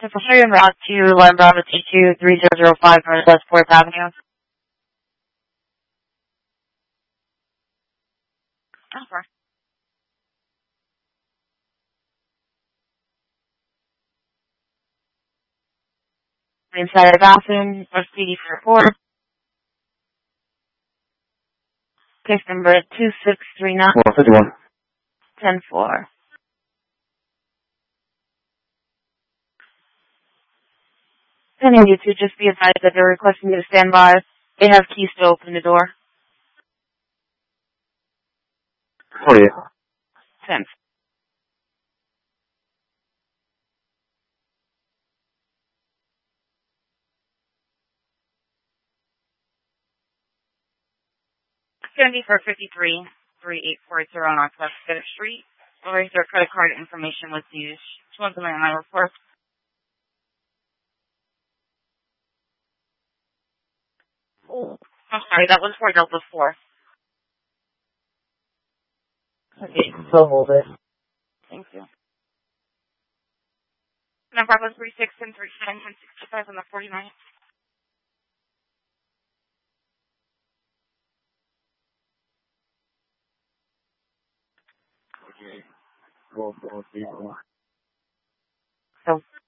To show you route to Line Bravo T2 3005 Northwest 4th Avenue. Okay. Inside the bathroom, SPD for 4. Case number 2639. 51. 10-4. And you two just be advised that they're requesting you to stand by. They have keys to open the door. Oh, yeah. 10. It's going to be for 53-3840 Northwest 5th Street. Where their credit card information was used. She wants to make my report. Oh, I'm sorry, that was for Delta 4. Okay. So hold it. Thank you. Number was 36 and 37 and 65 on the 49. Okay. Well, So